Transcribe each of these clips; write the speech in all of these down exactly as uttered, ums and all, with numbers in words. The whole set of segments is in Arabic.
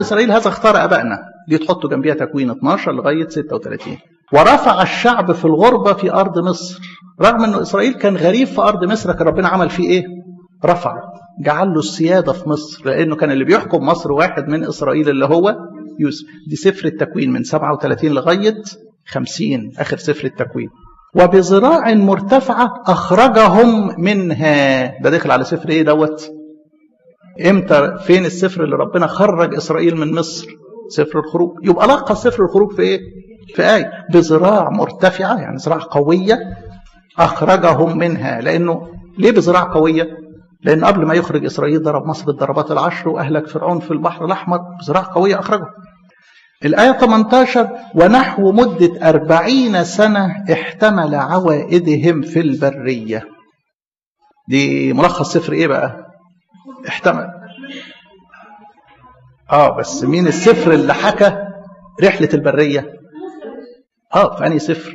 إسرائيل هذا اختار أبائنا، دي تحطوا جنبيها تكوين اتناشر لغاية ستة وثلاثين. ورفع الشعب في الغربة في أرض مصر. رغم أنه إسرائيل كان غريب في أرض مصر، كان ربنا عمل فيه إيه؟ رفع، جعل له السيادة في مصر، لأنه كان اللي بيحكم مصر واحد من إسرائيل اللي هو يوسف. دي سفر التكوين من سبعة وثلاثين لغاية خمسين، آخر سفر التكوين. وبذراع مرتفعة أخرجهم منها. ده داخل على سفر إيه دوت؟ إمتى؟ فين السفر اللي ربنا خرج إسرائيل من مصر؟ سفر الخروج. يبقى لخص سفر الخروج في إيه؟ في آية بذراع مرتفعة، يعني ذراع قوية أخرجهم منها. لأنه ليه بذراع قوية؟ لأن قبل ما يخرج إسرائيل ضرب مصر الضربات العشر وأهلك فرعون في البحر الأحمر، بذراع قوية أخرجهم. الآية ثمانية عشر ونحو مدة أربعين سنة احتمل عوائدهم في البرية. دي ملخص سفر إيه بقى؟ احتمل. آه بس مين السفر اللي حكى رحلة البرية؟ آه فأني سفر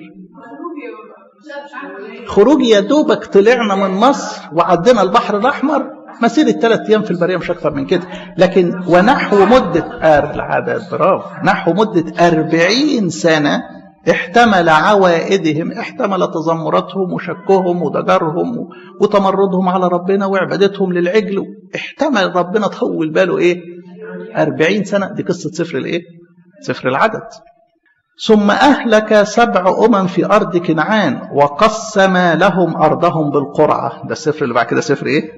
خروج. يا دوبك طلعنا من مصر وعدينا البحر الأحمر، مسيرة ثلاث أيام في البرية، مش أكثر من كده. لكن ونحو مدة آر العدد برافو نحو مدة أربعين سنة احتمل عوائدهم، احتمل تذمراتهم وشكهم وضجرهم وتمردهم على ربنا وعبادتهم للعجل. احتمل ربنا طول باله ايه؟ أربعين سنة. دي قصة سفر الايه؟ سفر العدد. ثم أهلك سبع أمم في أرض كنعان وقسم لهم أرضهم بالقرعة. ده السفر اللي بعد كده سفر ايه؟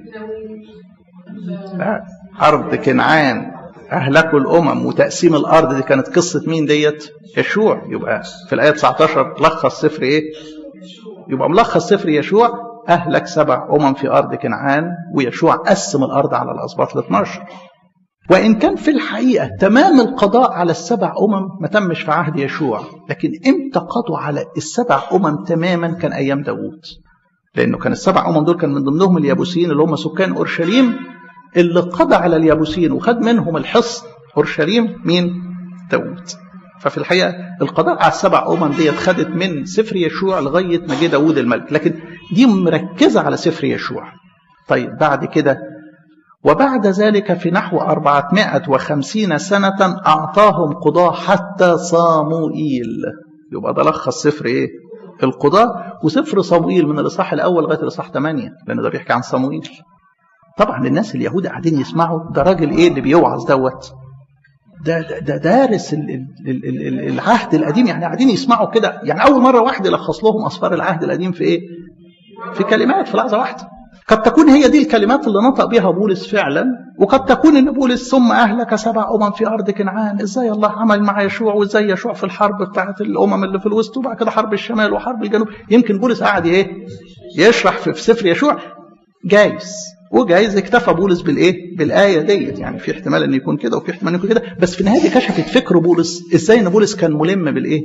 لا. أرض كنعان أهلكوا الأمم وتقسيم الأرض، دي كانت قصة مين ديت؟ يشوع. يبقى في الآية تسعة عشر لخص سفر إيه؟ يبقى ملخص سفر يشوع أهلك سبع أمم في أرض كنعان، ويشوع قسم الأرض على الأسباط الاثناشر. وإن كان في الحقيقة تمام القضاء على السبع أمم ما تمش في عهد يشوع، لكن إمتى قضوا على السبع أمم تماما؟ كان أيام داوود، لأنه كان السبع أمم دول كان من ضمنهم اليابوسيين اللي هم سكان أورشليم، اللي قضى على اليابوسيين وخد منهم الحصن أورشليم مين؟ داوود. ففي الحقيقة القضاء على السبع أمم دي خدت من سفر يشوع لغاية ما جه داوود الملك، لكن دي مركزة على سفر يشوع. طيب بعد كده وبعد ذلك في نحو أربعمائة وخمسين سنة أعطاهم قضاة حتى صاموئيل. يبقى ده لخص سفر إيه؟ القضاء. وسفر صموئيل من الإصحاح الأول لغاية الإصحاح ثمانية، لأنه ده بيحكي عن صموئيل. طبعا الناس اليهود قاعدين يسمعوا ده راجل ايه اللي بيوعظ دوت، ده, ده, ده دارس ال ال ال ال العهد القديم، يعني قاعدين يسمعوا كده. يعني اول مره واحد يلخص لهم اسفار العهد القديم في ايه؟ في كلمات، في لحظه واحده. قد تكون هي دي الكلمات اللي نطق بها بولس فعلا، وقد تكون ان بولس ثم اهلك سبع امم في ارض كنعان، ازاي الله عمل مع يشوع، وازاي يشوع في الحرب بتاعت الامم اللي في الوسط، وبعد كده حرب الشمال وحرب الجنوب. يمكن بولس قاعد ايه؟ يشرح في, في سفر يشوع، جايز وجايز اكتفى بولس بالايه؟ بالايه ديت. يعني في احتمال ان يكون كده وفي احتمال ان يكون كده، بس في النهايه كشفت فكر بولس ازاي ان بولس كان ملم بالايه؟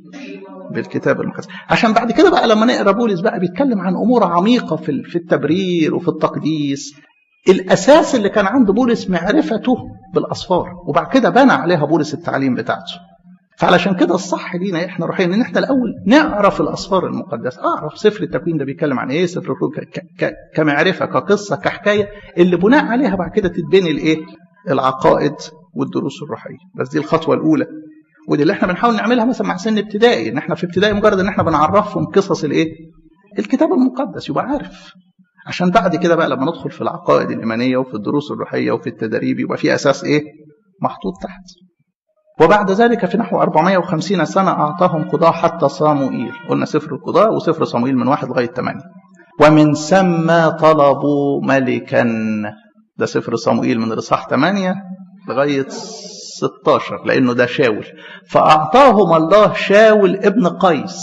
بالكتاب المقدس. عشان بعد كده بقى لما نقرا بولس بقى بيتكلم عن امور عميقه في في التبرير وفي التقديس. الاساس اللي كان عند بولس معرفته بالاسفار، وبعد كده بنى عليها بولس التعليم بتاعته. فعلشان كده الصح لينا احنا روحيا ان احنا الاول نعرف الاسفار المقدسه، اعرف سفر التكوين ده بيتكلم عن ايه، سفر الخروج كمعرفه كقصه كحكايه، اللي بناء عليها بعد كده تتبني الايه؟ العقائد والدروس الروحيه. بس دي الخطوه الاولى، ودي اللي احنا بنحاول نعملها مثلا مع سن ابتدائي، ان احنا في ابتدائي مجرد ان احنا بنعرفهم قصص الايه؟ الكتاب المقدس، يبقى عارف. عشان بعد كده بقى لما ندخل في العقائد الايمانيه وفي الدروس الروحيه وفي التدريب يبقى في اساس ايه؟ محطوط تحت. وبعد ذلك في نحو أربعمائة وخمسين سنة أعطاهم قضاة حتى صاموئيل. قلنا سفر القضاء وسفر صموئيل من واحد لغاية ثمانية. ومن ثم طلبوا ملكا. ده سفر صموئيل من الإصحاح ثمانية لغاية ستة عشر، لأنه ده شاول. فأعطاهم الله شاول ابن قيس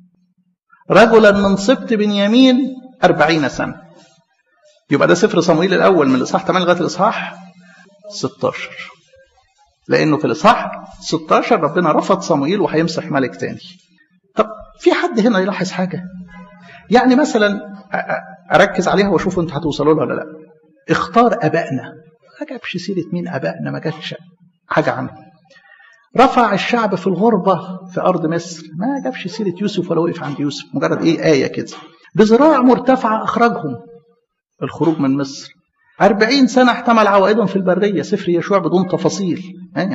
رجلا من سبط بنيامين أربعين سنة. يبقى ده سفر صموئيل الأول من الإصحاح ثمانية لغاية الإصحاح ستة عشر، لأنه في الإصحاح ستة عشر ربنا رفض صموئيل وهيمسح ملك تاني. طب في حد هنا يلاحظ حاجة؟ يعني مثلا أركز عليها وأشوف أنت هتوصلوا لها ولا لا. اختار أبائنا، ما جابش سيرة مين أبائنا، ما جابش حاجة عنه. رفع الشعب في الغربة في أرض مصر، ما جابش سيرة يوسف ولا وقف عند يوسف، مجرد إيه؟ آية كده. بذراع مرتفعة أخرجهم، الخروج من مصر. أربعين سنة احتمل عوائدهم في البرية، سفر يشوع بدون تفاصيل.